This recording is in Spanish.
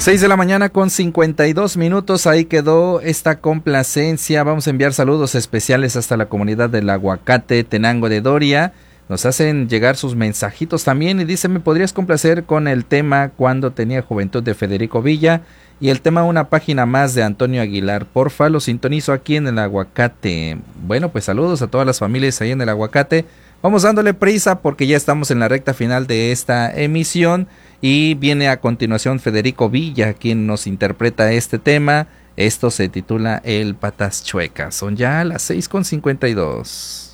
6 de la mañana con 52 minutos, ahí quedó esta complacencia. Vamos a enviar saludos especiales hasta la comunidad del Aguacate, Tenango de Doria. Nos hacen llegar sus mensajitos también y dice, ¿me podrías complacer con el tema Cuando tenía juventud de Federico Villa? Y el tema Una página más de Antonio Aguilar. Porfa, lo sintonizo aquí en el Aguacate. Bueno, pues saludos a todas las familias ahí en el Aguacate. Vamos dándole prisa porque ya estamos en la recta final de esta emisión y viene a continuación Federico Villa, quien nos interpreta este tema. Esto se titula El Patas Chuecas. Son ya las 6:52.